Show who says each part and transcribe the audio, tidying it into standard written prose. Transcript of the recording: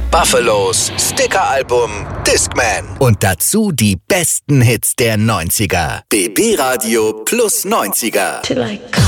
Speaker 1: Buffalos Sticker-Album Discman. Und dazu die besten Hits der 90er. BB Radio plus 90er.
Speaker 2: Till I come.